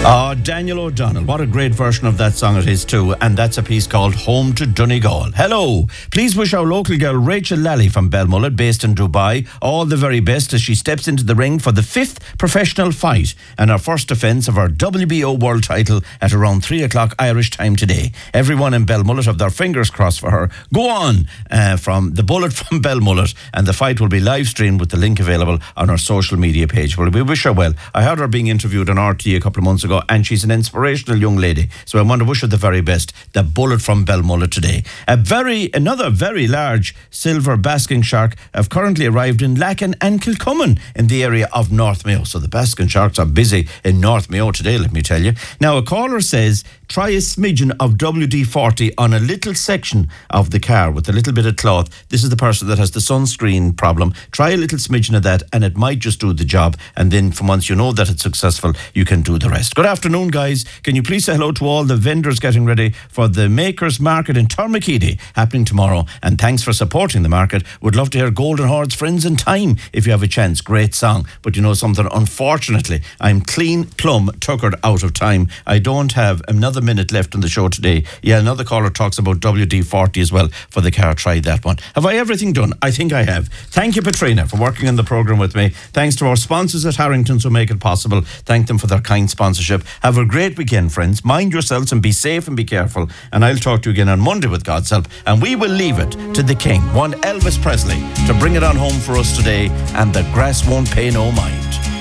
Oh, Daniel O'Donnell. What a great version of that song it is too. And that's a piece called Home to Donegal. Hello. Please wish our local girl Rachel Lally from Belmullet, based in Dubai, all the very best as she steps into the ring for the 5th professional fight and her first defence of her WBO world title at around 3 o'clock Irish time today. Everyone in Belmullet have their fingers crossed for her. Go on from the Bullet from Belmullet, and the fight will be live streamed with the link available on our social media page. Well, we wish her well. I heard her being interviewed on RTÉ a couple of months ago, and she's an inspirational young lady. So I want to wish her the very best. The Bullet from Belmullet today. Another very large silver basking shark have currently arrived in Lacken and Kilcummin in the area of North Mayo. So the basking sharks are busy in North Mayo today, let me tell you. Now, a caller says, try a smidgen of WD-40 on a little section of the car with a little bit of cloth. This is the person that has the sunscreen problem. Try a little smidgen of that and it might just do the job. And then from once you know that it's successful, you can do the rest. Good afternoon, guys. Can you please say hello to all the vendors getting ready for the Makers Market in Tormakeedy happening tomorrow? And thanks for supporting the market. Would love to hear Golden Horde's Friends in Time if you have a chance. Great song. But you know something? Unfortunately, I'm clean plumb tuckered out of time. I don't have another minute left on the show today. Yeah, another caller talks about WD-40 as well for the car. Try that one. Have I everything done? I think I have. Thank you, Petrina, for working on the programme with me. Thanks to our sponsors at Harrington's who make it possible. Thank them for their kind sponsorship. Have a great weekend, friends. Mind yourselves and be safe and be careful. And I'll talk to you again on Monday with God's help. And we will leave it to the king, one Elvis Presley, to bring it on home for us today. And the grass won't pay no mind.